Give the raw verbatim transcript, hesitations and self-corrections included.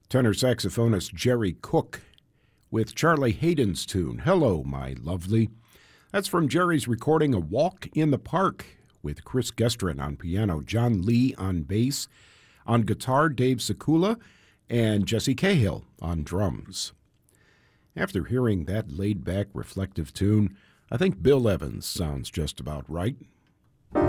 Tenor saxophonist Jerry Cook with Charlie Hayden's tune, Hello, My Lovely. That's from Jerry's recording A Walk in the Park with Chris Gestrin on piano, John Lee on bass, on guitar, Dave Sekula, and Jesse Cahill on drums. After hearing that laid-back, reflective tune, I think Bill Evans sounds just about right.